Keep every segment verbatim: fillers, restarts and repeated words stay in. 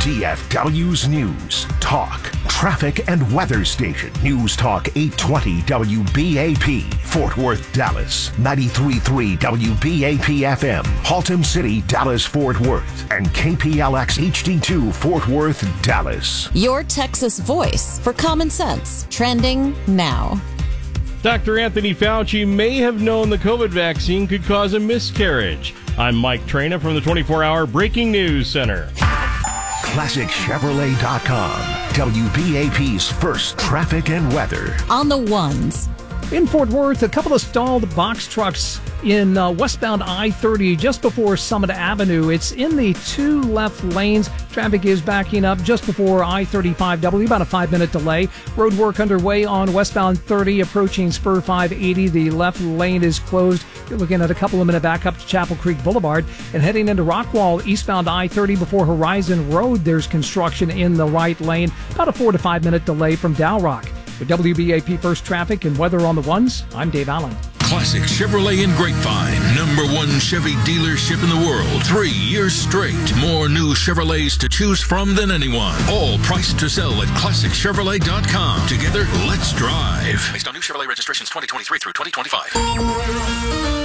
D F W's News, Talk, Traffic and Weather Station. News Talk eight twenty W B A P, Fort Worth, Dallas. ninety-three point three W B A P F M, Haltom City, Dallas, Fort Worth. And K P L X H D two, Fort Worth, Dallas. Your Texas voice for common sense. Trending now. Doctor Anthony Fauci may have known the COVID vaccine could cause a miscarriage. I'm Mike Traina from the twenty-four hour Breaking News Center. Classic Chevrolet dot com, W B A P's first traffic and weather. On the ones. In Fort Worth, a couple of stalled box trucks in uh, westbound I thirty just before Summit Avenue. It's in the two left lanes. Traffic is backing up just before I thirty-five W, about a five-minute delay. Road work underway on westbound thirty approaching Spur five eighty. The left lane is closed. You're looking at a couple of minute backup to Chapel Creek Boulevard. And heading into Rockwall, eastbound I thirty before Horizon Road, there's construction in the right lane. About a four to five-minute delay from Dow Rock. With W B A P First Traffic and Weather on the Ones, I'm Dave Allen. Classic Chevrolet in Grapevine, number one Chevy dealership in the world. Three years straight. More new Chevrolets to choose from than anyone. All priced to sell at Classic Chevrolet dot com. Together, let's drive. Based on new Chevrolet registrations twenty twenty-three through twenty twenty-five.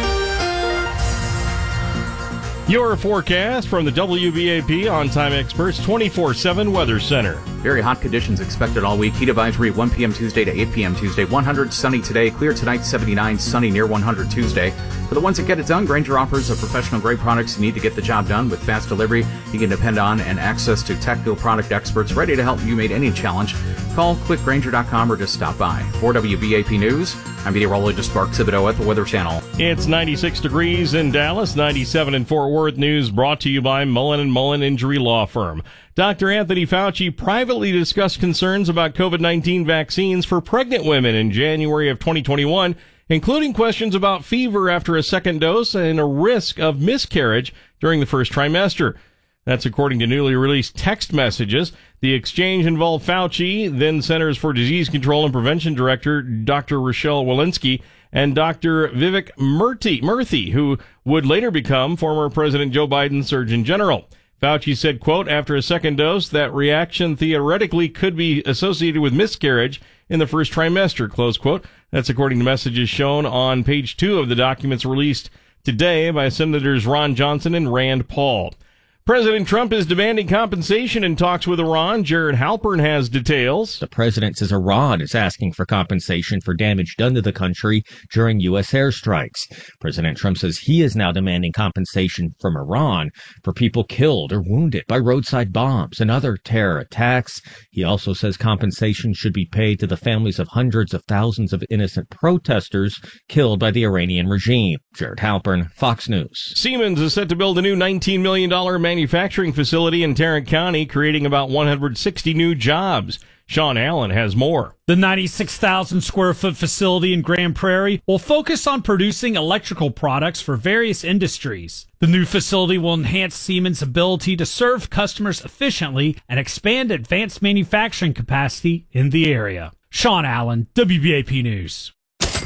Your forecast from the W B A P On-Time Experts twenty-four seven Weather Center. Very hot conditions expected all week. Heat advisory one p.m. Tuesday to eight p.m. Tuesday. one hundred sunny today. Clear tonight, seventy-nine. Sunny near one hundred Tuesday. For the ones that get it done, Grainger offers a professional grade products you need to get the job done with fast delivery you can depend on and access to technical product experts ready to help you meet any challenge. Call click Grainger dot com or just stop by. For W B A P News, I'm meteorologist Mark Thibodeau at the Weather Channel. It's ninety-six degrees in Dallas, ninety-seven in Fort Worth. News brought to you by Mullen and Mullen Injury Law Firm. Doctor Anthony Fauci privately discussed concerns about COVID nineteen vaccines for pregnant women in January of twenty twenty-one, including questions about fever after a second dose and a risk of miscarriage during the first trimester. That's according to newly released text messages. The exchange involved Fauci, then Centers for Disease Control and Prevention Director Doctor Rochelle Walensky, and Doctor Vivek Murthy, Murthy, who would later become former President Joe Biden's Surgeon General. Fauci said, quote, after a second dose, that reaction theoretically could be associated with miscarriage in the first trimester, close quote. That's according to messages shown on page two of the documents released today by Senators Ron Johnson and Rand Paul. President Trump is demanding compensation in talks with Iran. Jared Halpern has details. The president says Iran is asking for compensation for damage done to the country during U S airstrikes. President Trump says he is now demanding compensation from Iran for people killed or wounded by roadside bombs and other terror attacks. He also says compensation should be paid to the families of hundreds of thousands of innocent protesters killed by the Iranian regime. Jared Halpern, Fox News. Siemens is set to build a new nineteen million dollars manufacturing facility in Tarrant County, creating about one hundred sixty new jobs. Sean Allen has more. The ninety-six thousand square foot facility in Grand Prairie will focus on producing electrical products for various industries. The new facility will enhance Siemens' ability to serve customers efficiently and expand advanced manufacturing capacity in the area. Sean Allen, W B A P News.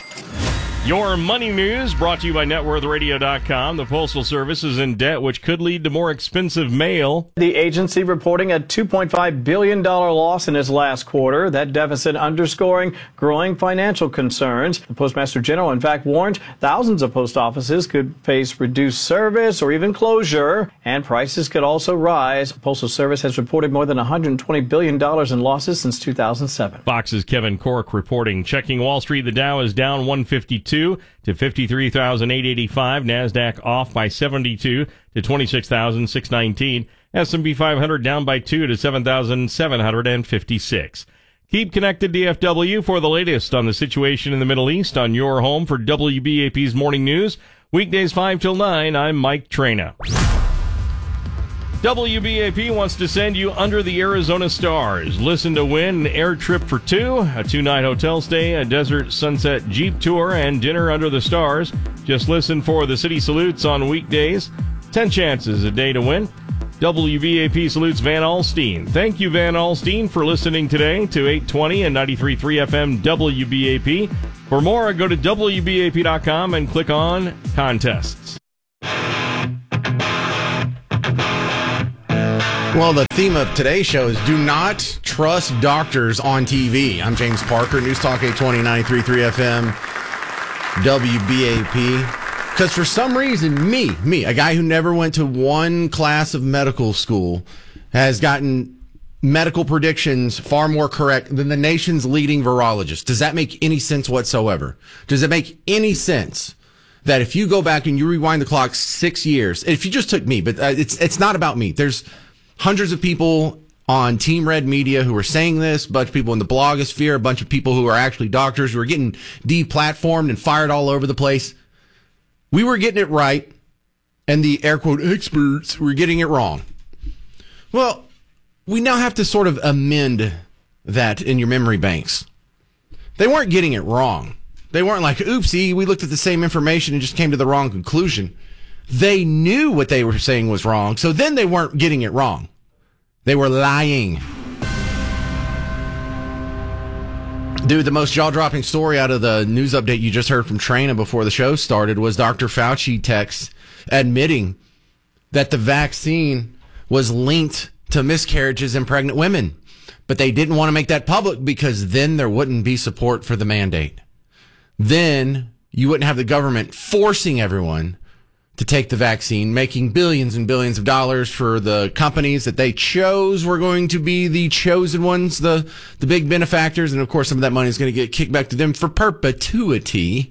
Your money news brought to you by net worth radio dot com. The Postal Service is in debt, which could lead to more expensive mail. The agency reporting a two point five billion dollars loss in its last quarter. That deficit underscoring growing financial concerns. The Postmaster General, in fact, warned thousands of post offices could face reduced service or even closure, and prices could also rise. The Postal Service has reported more than one hundred twenty billion dollars in losses since two thousand seven. Fox's Kevin Cork reporting. Checking Wall Street, the Dow is down one fifty-two to fifty-three thousand eight hundred eighty-five. NASDAQ off by seventy-two to twenty-six thousand six hundred nineteen. S and P five hundred down by two to seven thousand seven hundred fifty-six. Keep connected D F W for the latest on the situation in the Middle East on your home for W B A P's Morning News. Weekdays five till nine, I'm Mike Traina. W B A P wants to send you under the Arizona stars. Listen to win an air trip for two, a two-night hotel stay, a desert sunset Jeep tour, and dinner under the stars. Just listen for the city salutes on weekdays. Ten chances a day to win. W B A P salutes Van Alstyne. Thank you, Van Alstyne, for listening today to eight twenty and ninety-three point three F M W B A P. For more, go to W B A P dot com and click on Contests. Well, the theme of today's show is do not trust doctors on T V. I'm James Parker, News Talk eight twenty, ninety-three point three F M, W B A P. Because for some reason, me, me, a guy who never went to one class of medical school, has gotten medical predictions far more correct than the nation's leading virologist. Does that make any sense whatsoever? Does it make any sense that if you go back and you rewind the clock six years, if you just took me, but uh, it's it's not about me. There's hundreds of people on Team Red Media who are saying this, a bunch of people in the blogosphere, a bunch of people who are actually doctors who are getting deplatformed and fired all over the place. We were getting it right, and the air quote experts were getting it wrong. Well, we now have to sort of amend that in your memory banks. They weren't getting it wrong. They weren't like, oopsie, we looked at the same information and just came to the wrong conclusion. They knew what they were saying was wrong, so then they weren't getting it wrong. They were lying. Dude, the most jaw-dropping story out of the news update you just heard from Trina before the show started was Doctor Fauci text admitting that the vaccine was linked to miscarriages in pregnant women. But they didn't want to make that public because then there wouldn't be support for the mandate. Then you wouldn't have the government forcing everyone to take the vaccine, making billions and billions of dollars for the companies that they chose were going to be the chosen ones, the, the big benefactors. And of course, some of that money is going to get kicked back to them for perpetuity.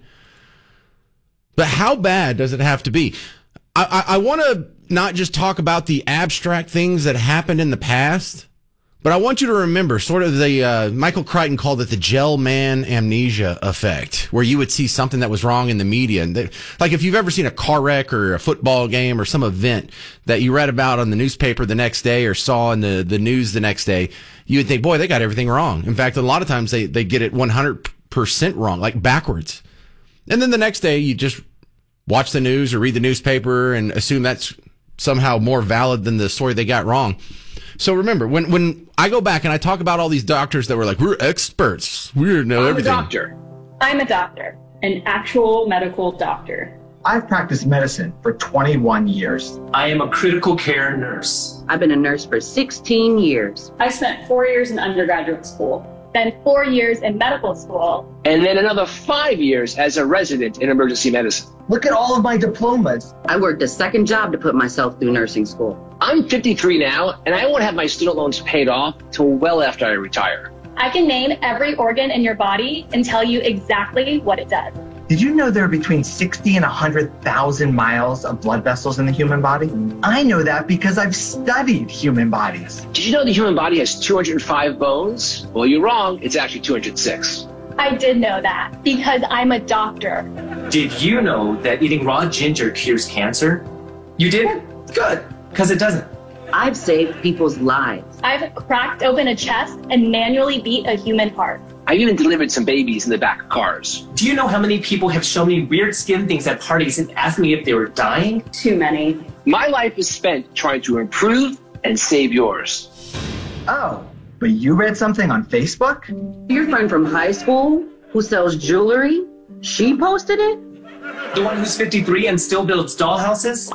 But how bad does it have to be? I, I, I want to not just talk about the abstract things that happened in the past, but I want you to remember sort of the, uh, Michael Crichton called it the gel man amnesia effect, where you would see something that was wrong in the media. And they, like if you've ever seen a car wreck or a football game or some event that you read about on the newspaper the next day or saw in the, the news the next day, you would think, boy, they got everything wrong. In fact, a lot of times they, they get it one hundred percent wrong, like backwards. And then the next day you just watch the news or read the newspaper and assume that's somehow more valid than the story they got wrong. So remember, when, when I go back and I talk about all these doctors that were like, we're experts, we know I'm everything. I'm a doctor. I'm a doctor, an actual medical doctor. I've practiced medicine for twenty-one years. I am a critical care nurse. I've been a nurse for sixteen years. I spent four years in undergraduate school, then four years in medical school, and then another five years as a resident in emergency medicine. Look at all of my diplomas. I worked a second job to put myself through nursing school. I'm fifty-three now, and I won't have my student loans paid off till well after I retire. I can name every organ in your body and tell you exactly what it does. Did you know there are between sixty and one hundred thousand miles of blood vessels in the human body? I know that because I've studied human bodies. Did you know the human body has two hundred five bones? Well, you're wrong. It's actually two hundred six. I did know that because I'm a doctor. Did you know that eating raw ginger cures cancer? You did? Good, because it doesn't. I've saved people's lives. I've cracked open a chest and manually beat a human heart. I've even delivered some babies in the back of cars. Do you know how many people have shown me weird skin things at parties and asked me if they were dying? Too many. My life is spent trying to improve and save yours. Oh, but you read something on Facebook? Your friend from high school who sells jewelry, she posted it? The one who's fifty-three and still builds dollhouses?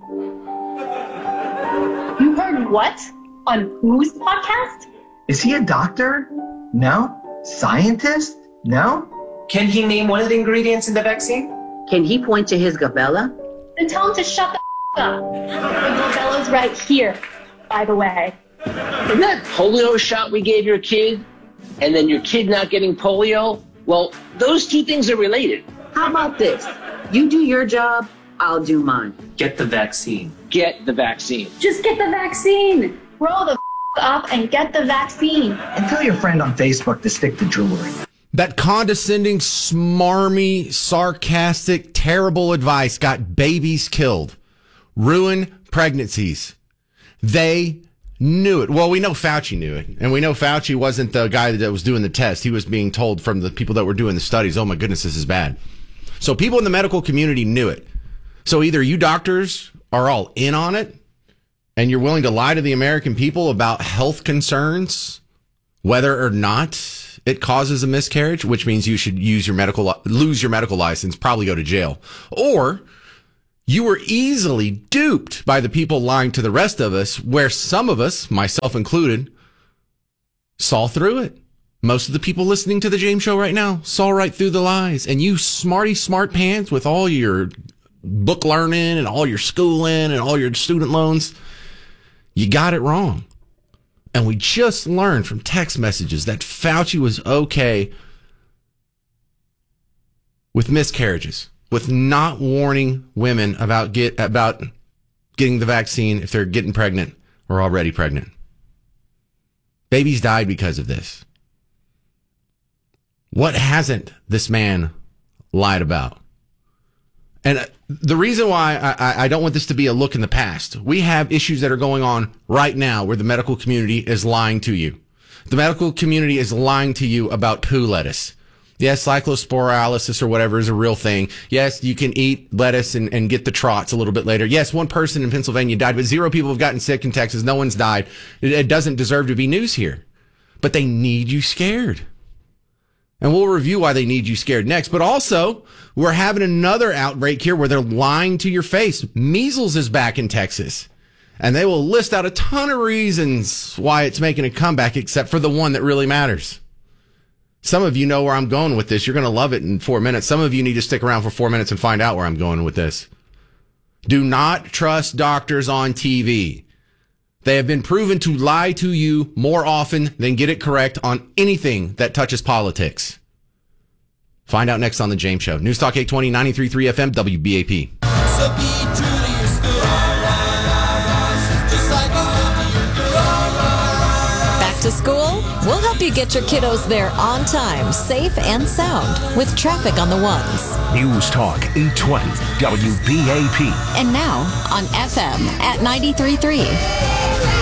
You heard what? On whose podcast? Is he a doctor? No? Scientist? No? Can he name one of the ingredients in the vaccine? Can he point to his gabella? Then tell him to shut the up. The gabella's right here, by the way. Isn't that polio shot we gave your kid, and then your kid not getting polio? Well, those two things are related. How about this? You do your job, I'll do mine. Get the vaccine. Get the vaccine. Just get the vaccine. Grow the up and get the vaccine. And tell your friend on Facebook to stick to jewelry. That condescending, smarmy, sarcastic, terrible advice got babies killed, ruined pregnancies. They knew it. Well, we know Fauci knew it. And we know Fauci wasn't the guy that was doing the test. He was being told from the people that were doing the studies, oh my goodness, this is bad. So people in the medical community knew it. So either you doctors are all in on it, and you're willing to lie to the American people about health concerns, whether or not it causes a miscarriage, which means you should use your medical, lose your medical license, probably go to jail. Or You were easily duped by the people lying to the rest of us, where some of us, myself included, saw through it. Most of the people listening to the James Show right now saw right through the lies. And you smarty smart pants with all your book learning and all your schooling and all your student loans, you got it wrong. And we just learned from text messages that Fauci was okay with miscarriages, with not warning women about get about getting the vaccine if they're getting pregnant or already pregnant. Babies died because of this. What hasn't this man lied about? And the reason why I, I don't want this to be a look in the past, we have issues that are going on right now where the medical community is lying to you. The medical community is lying to you about poo lettuce. Yes, cyclosporialysis or whatever is a real thing. Yes, you can eat lettuce and, and get the trots a little bit later. Yes, one person in Pennsylvania died, but zero people have gotten sick in Texas. No one's died. It, it doesn't deserve to be news here. But they need you scared. And we'll review why they need you scared next. But also, we're having another outbreak here where they're lying to your face. Measles is back in Texas. And they will list out a ton of reasons why it's making a comeback, except for the one that really matters. Some of you know where I'm going with this. You're going to love it in four minutes. Some of you need to stick around for four minutes and find out where I'm going with this. Do not trust doctors on T V. They have been proven to lie to you more often than get it correct on anything that touches politics. Find out next on The James Show. News Talk eight twenty, ninety-three point three F M, W B A P. So be true to your school. Back to school? We'll help you get your kiddos there on time, safe and sound, with traffic on the ones. News Talk eight twenty, W B A P. And now on F M at ninety-three point three.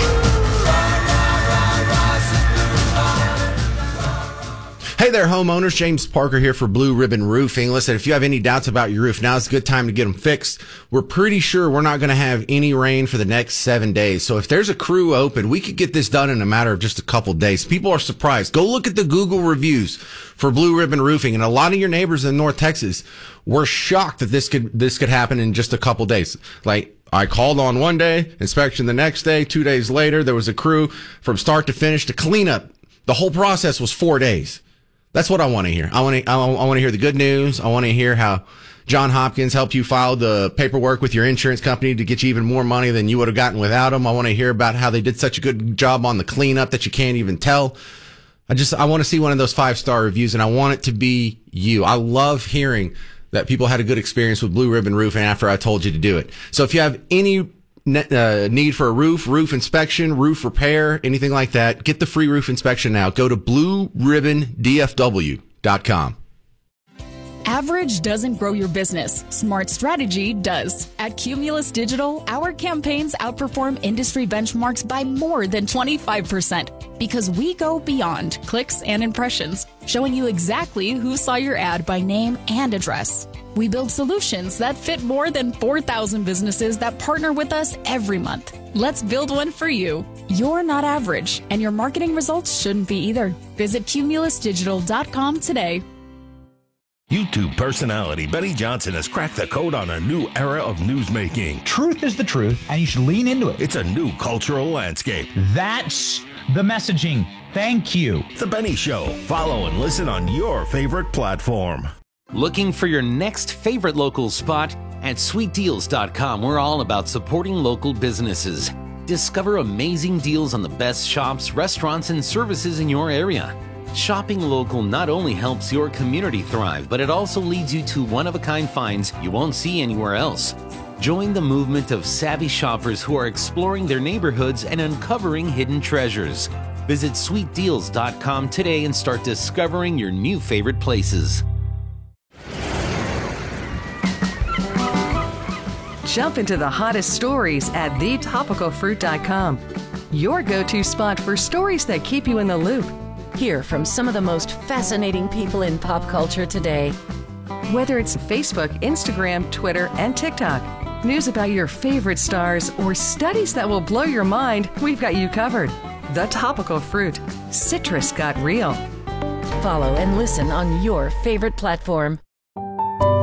Hey there, homeowners. James Parker here for Blue Ribbon Roofing. Listen, if you have any doubts about your roof, now's a good time to get them fixed. We're pretty sure we're not going to have any rain for the next seven days. So if there's a crew open, we could get this done in a matter of just a couple days. People are surprised. Go look at the Google reviews for Blue Ribbon Roofing. And a lot of your neighbors in North Texas were shocked that this could, this could happen in just a couple days. Like, I called on one day, inspection the next day, two days later, there was a crew from start to finish to clean up. The whole process was four days. That's what I want to hear. I want to, I want to hear the good news. I want to hear how John Hopkins helped you file the paperwork with your insurance company to get you even more money than you would have gotten without them. I want to hear about how they did such a good job on the cleanup that you can't even tell. I just, I want to see one of those five-star reviews, and I want it to be you. I love hearing that people had a good experience with Blue Ribbon Roofing after I told you to do it. So if you have any Uh, need for a roof, roof inspection, roof repair, anything like that, get the free roof inspection now. Go to blue ribbon d f w dot com. Average doesn't grow your business. Smart strategy does. At Cumulus Digital, our campaigns outperform industry benchmarks by more than twenty-five percent because we go beyond clicks and impressions, showing you exactly who saw your ad by name and address. We build solutions that fit more than four thousand businesses that partner with us every month. Let's build one for you. You're not average, and your marketing results shouldn't be either. Visit cumulus digital dot com today. YouTube personality Benny Johnson has cracked the code on a new era of newsmaking. Truth is the truth, and you should lean into it. It's a new cultural landscape. That's the messaging. Thank you. The Benny Show. Follow and listen on your favorite platform. Looking for your next favorite local spot? At sweet deals dot com, we're all about supporting local businesses. Discover amazing deals on the best shops, restaurants, and services in your area. Shopping local not only helps your community thrive, but it also leads you to one-of-a-kind finds you won't see anywhere else. Join the movement of savvy shoppers who are exploring their neighborhoods and uncovering hidden treasures. Visit sweet deals dot com today and start discovering your new favorite places. Jump into the hottest stories at the topical fruit dot com. Your go-to spot for stories that keep you in the loop. Hear from some of the most fascinating people in pop culture today. Whether it's Facebook, Instagram, Twitter, and TikTok, news about your favorite stars, or studies that will blow your mind, we've got you covered. The Topical Fruit. Citrus got real. Follow and listen on your favorite platform.